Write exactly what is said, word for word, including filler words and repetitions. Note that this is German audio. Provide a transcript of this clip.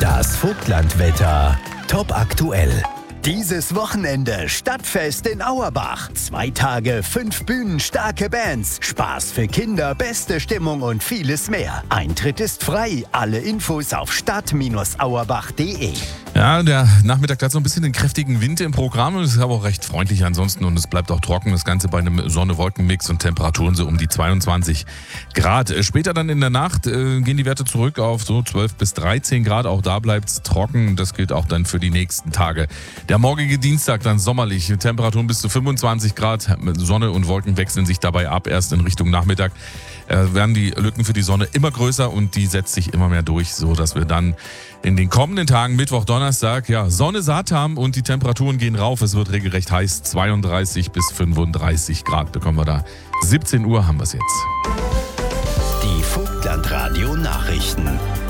Das Vogtlandwetter. Top aktuell. Dieses Wochenende Stadtfest in Auerbach. Zwei Tage, fünf Bühnen, starke Bands, Spaß für Kinder, beste Stimmung und vieles mehr. Eintritt ist frei. Alle Infos auf stadt Bindestrich auerbach punkt de. Ja, der Nachmittag hat so ein bisschen den kräftigen Wind im Programm und es ist aber auch recht freundlich ansonsten und es bleibt auch trocken. Das Ganze bei einem Sonne-Wolken-Mix und Temperaturen so um die zweiundzwanzig Grad. Später dann in der Nacht äh, gehen die Werte zurück auf so zwölf bis dreizehn Grad. Auch da bleibt es trocken. Das gilt auch dann für die nächsten Tage. Der morgige Dienstag dann sommerlich. Temperaturen bis zu fünfundzwanzig Grad. Sonne und Wolken wechseln sich dabei ab. Erst in Richtung Nachmittag äh, werden die Lücken für die Sonne immer größer und die setzt sich immer mehr durch, so dass wir dann in den kommenden Tagen, Mittwoch, Donnerstag, ja, Sonne satt haben und die Temperaturen gehen rauf. Es wird regelrecht heiß. zweiunddreißig bis fünfunddreißig Grad bekommen wir da. siebzehn Uhr haben wir es jetzt. Die Vogtlandradio Nachrichten.